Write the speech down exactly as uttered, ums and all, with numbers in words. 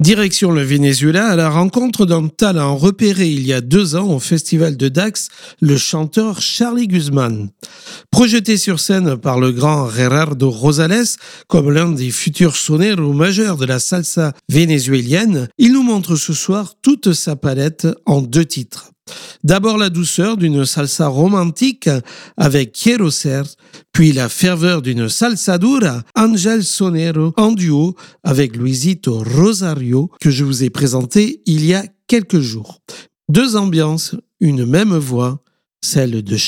Direction le Venezuela à la rencontre d'un talent repéré il y a deux ans au festival de Dax, le chanteur Charly Guzman. Projeté sur scène par le grand Gerardo Rosales comme l'un des futurs soneros majeurs de la salsa vénézuélienne, il nous montre ce soir toute sa palette en deux titres. D'abord la douceur d'une salsa romantique avec Quiero Ser, puis la ferveur d'une salsa dura, Angel Sonero, en duo avec Luisito Rosario, que je vous ai présenté il y a quelques jours. Deux ambiances, une même voix, celle de